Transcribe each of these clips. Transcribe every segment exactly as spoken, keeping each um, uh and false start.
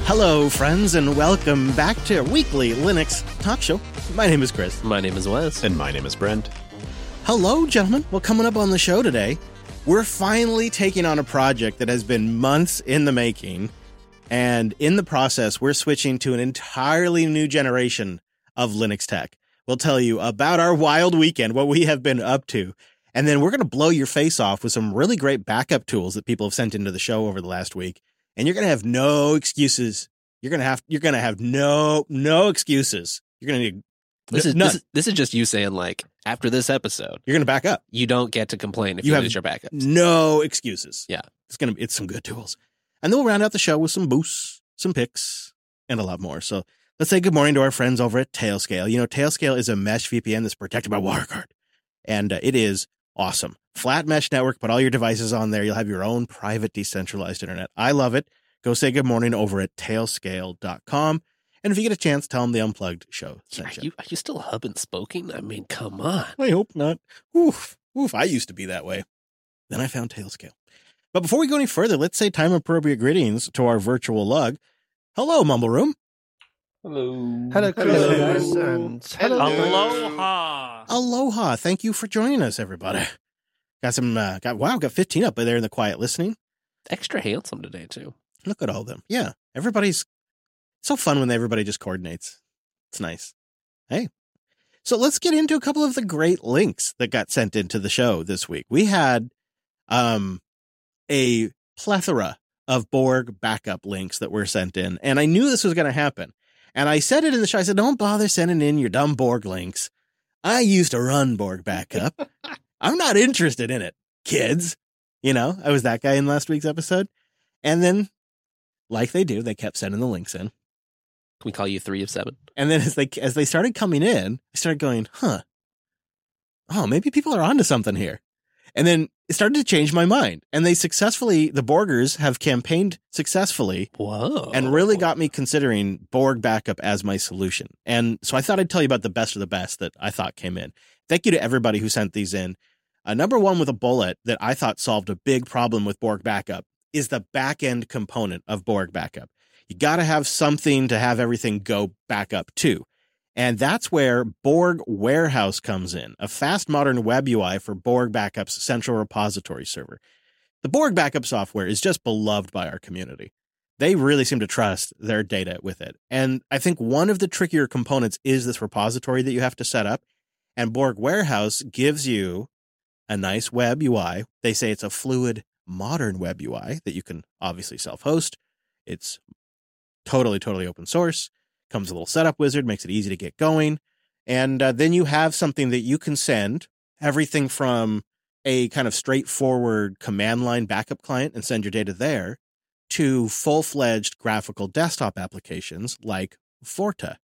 Hello, friends, and welcome back to Weekly Linux Talk Show. My name is Chris. My name is Wes. And my name is Brent. Hello, gentlemen. Well, coming up on the show today, we're finally taking on a project that has been months in the making, and in the process, we're switching to an entirely new generation of Linux tech. We'll tell you about our wild weekend, what we have been up to, and then we're going to blow your face off with some really great backup tools that people have sent into the show over the last week. And you're going to have no excuses. You're going to have, you're going to have no, no excuses. You're going to need this is, none. this is this is just you saying, like, after this episode, You're going to back up. you don't get to complain if You you, have lose your backups. No excuses. Yeah. It's going to it's some good tools. And then we'll round out the show with some boosts, some picks, and a lot more. So let's say good morning to our friends over at Tailscale. You know, Tailscale is a mesh V P N that's protected by WireGuard. And uh, it is awesome. Flat mesh network, put all your devices on there. You'll have your own private decentralized internet. I love it. Go say good morning over at tailscale dot com. And if you get a chance, tell them the Unplugged show Are sent you. you, are you still hub and spoken? I mean, come on. I hope not. Oof. Oof. I used to be that way. Then I found Tailscale. But before we go any further, let's say time-appropriate greetings to our virtual lug. Hello, Mumble Room. Hello. Hello, Chris. Hello. And hello. Aloha. Aloha. Thank you for joining us, everybody. Got some, uh, got, wow, got fifteen up there in the quiet listening. Extra handsome today, too. Look at all of them. Yeah. Everybody's so fun when everybody just coordinates. It's nice. Hey. So let's get into a couple of the great links that got sent into the show this week. We had um, a plethora of Borg backup links that were sent in, and I knew this was going to happen. And I said it in the show. I said, don't bother sending in your dumb Borg links. I used to run Borg backup. I'm not interested in it, kids. You know, I was that guy in last week's episode. And then, like they do, they kept sending the links in. Can we call you three of seven? And then as they as they started coming in, I started going, huh, oh, maybe people are onto something here. And then it started to change my mind. And they successfully, the Borgers have campaigned successfully Whoa. and really got me considering Borg backup as my solution. And so I thought I'd tell you about the best of the best that I thought came in. Thank you to everybody who sent these in. Uh, number one with a bullet that I thought solved a big problem with Borg backup is the back-end component of Borg backup. You got to have something to have everything go back up to. And that's where Borg Warehouse comes in, a fast modern web U I for Borg Backup's central repository server. The Borg Backup software is just beloved by our community. They really seem to trust their data with it. And I think one of the trickier components is this repository that you have to set up. And Borg Warehouse gives you a nice web U I. They say it's a fluid, modern web U I that you can obviously self-host. It's totally, totally open source. Comes with a little setup wizard, makes it easy to get going. And uh, then you have something that you can send everything from a kind of straightforward command line backup client and send your data there to full-fledged graphical desktop applications like Vorta,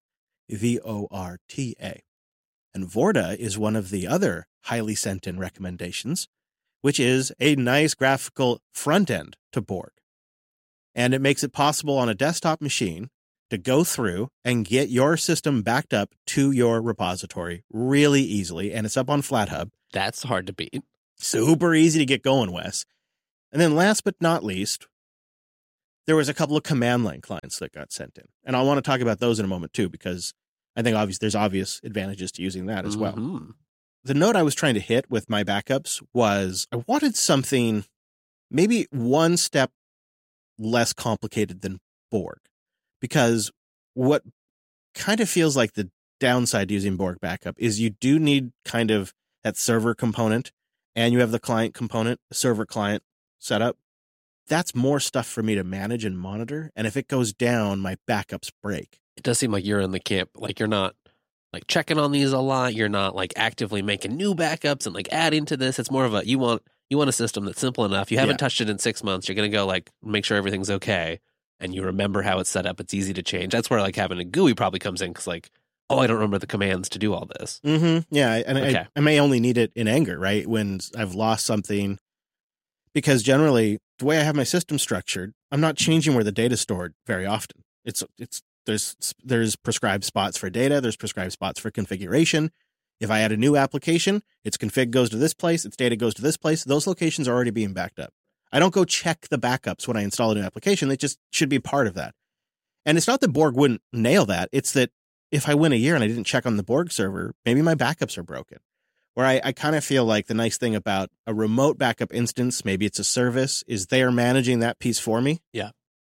V O R T A. And Vorta is one of the other highly sent in recommendations, which is a nice graphical front end to Borg. And it makes it possible on a desktop machine to go through and get your system backed up to your repository really easily. And it's up on FlatHub. That's hard to beat. Super easy to get going, Wes. And then last but not least, there was a couple of command line clients that got sent in. And I want to talk about those in a moment too, because I think obvious there's obvious advantages to using that as well. Mm-hmm. The note I was trying to hit with my backups was I wanted something maybe one step less complicated than Borg. Because what kind of feels like the downside to using Borg backup is you do need kind of that server component, and you have the client component, server client setup. That's more stuff for me to manage and monitor. And if it goes down, my backups break. It does seem like you're in the camp. Like, you're not like checking on these a lot. You're not like actively making new backups and like adding to this. It's more of a, you want, you want a system that's simple enough. You haven't Yeah. touched it in six months. You're going to go like, make sure everything's okay. And you remember how it's set up. It's easy to change. That's where like having a G U I probably comes in. Because like, oh, I don't remember the commands to do all this. Mm-hmm. Yeah. And Okay. I, I may only need it in anger, right? When I've lost something. Because generally, the way I have my system structured, I'm not changing where the data is stored very often. It's it's there's there's prescribed spots for data. There's prescribed spots for configuration. If I add a new application, its config goes to this place, its data goes to this place. Those locations are already being backed up. I don't go check the backups when I install a new application. They just should be part of that. And it's not that Borg wouldn't nail that. It's that if I win a year and I didn't check on the Borg server, maybe my backups are broken. Where I, I kind of feel like the nice thing about a remote backup instance, maybe it's a service, is they are managing that piece for me. Yeah.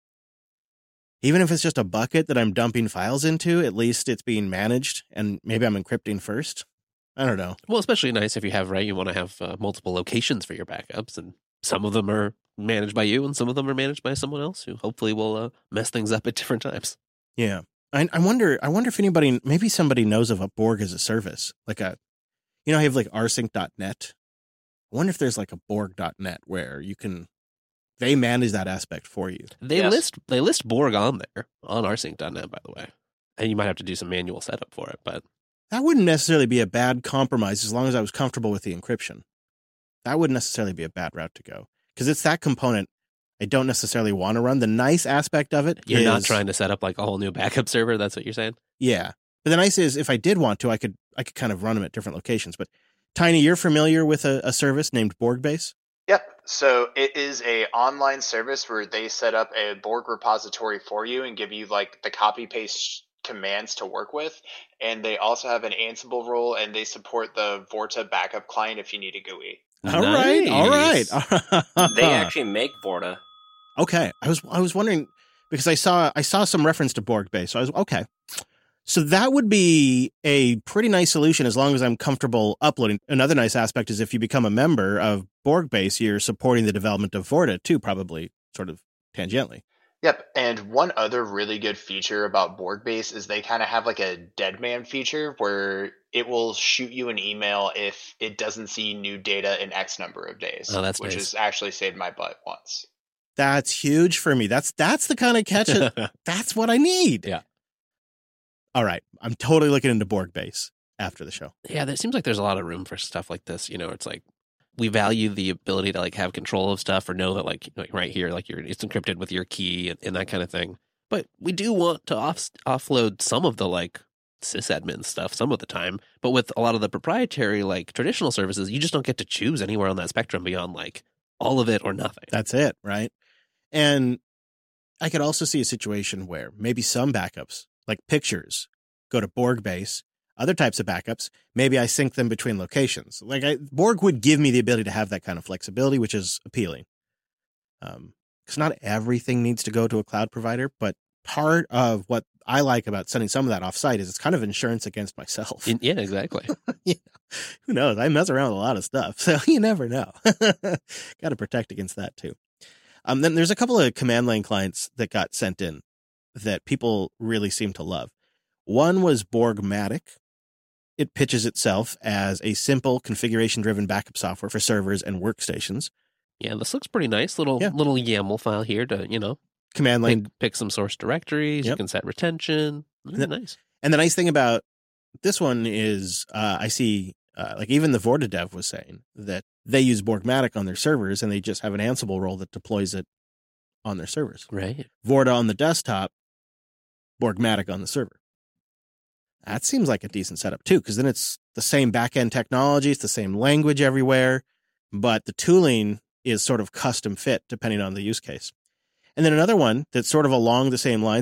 Even if it's just a bucket that I'm dumping files into, at least it's being managed, and maybe I'm encrypting first. I don't know. Well, especially nice if you have, right, you want to have uh, multiple locations for your backups, and some of them are managed by you and some of them are managed by someone else who hopefully will uh, mess things up at different times. Yeah. I, I wonder I wonder if anybody, maybe somebody knows of a Borg as a service, like a, you know, I have like rsync dot net. I wonder if there's like a borg dot net where you can, they manage that aspect for you. They Yes. list they list Borg on there, on rsync dot net, by the way. And you might have to do some manual setup for it, but That wouldn't necessarily be a bad compromise as long as I was comfortable with the encryption. That wouldn't necessarily be a bad route to go because it's that component I don't necessarily want to run. The nice aspect of it you're is, not trying to set up like a whole new backup server. That's what you're saying? Yeah. But the nice is if I did want to, I could I could kind of run them at different locations. But Tiny, you're familiar with a, a service named BorgBase? Yep. So it is a online service where they set up a Borg repository for you and give you like the copy paste commands to work with. And they also have an Ansible role and they support the Vorta backup client if you need a G U I. All right, all right. They actually make Vorta. Okay. I was I was wondering because I saw I saw some reference to BorgBase. So I was okay. So that would be a pretty nice solution as long as I'm comfortable uploading. Another nice aspect is if you become a member of BorgBase, you're supporting the development of Vorta too, probably sort of tangentially. Yep. And one other really good feature about BorgBase is they kind of have like a dead man feature where it will shoot you an email if it doesn't see new data in X number of days. Oh, that's which nice. has actually saved my butt once. That's huge for me. That's that's the kind of catch. That, that's what I need. Yeah. All right. I'm totally looking into BorgBase after the show. Yeah, there seems like there's a lot of room for stuff like this. You know, it's like we value the ability to like have control of stuff or know that like, like right here, like you're it's encrypted with your key and, and that kind of thing. But we do want to off, offload some of the like sysadmin stuff some of the time. But with a lot of the proprietary like traditional services, you just don't get to choose anywhere on that spectrum beyond like all of it or nothing. That's it, right? And I could also see a situation where maybe some backups, like pictures, go to BorgBase. Other types of backups, maybe I sync them between locations. Like I, Borg would give me the ability to have that kind of flexibility, which is appealing. Um, because not everything needs to go to a cloud provider, but part of what I like about sending some of that offsite is it's kind of insurance against myself. In- yeah, exactly. You know, who knows? I mess around with a lot of stuff, so you never know. Got to protect against that too. Um, then there's a couple of command line clients that got sent in that people really seem to love. One was Borgmatic. It pitches itself as a simple configuration-driven backup software for servers and workstations. Yeah, this looks pretty nice. Little Yeah. little YAML file here to, you know, Command line. pick, pick some source directories. You Yep. can set retention. Mm, Yep. nice. And the nice thing about this one is uh, I see, uh, like even the Vorta dev was saying that they use Borgmatic on their servers and they just have an Ansible role that deploys it on their servers. Right. Vorta on the desktop, Borgmatic on the server. That seems like a decent setup too, because then it's the same back-end technology, it's the same language everywhere, but the tooling is sort of custom fit depending on the use case. And then another one that's sort of along the same lines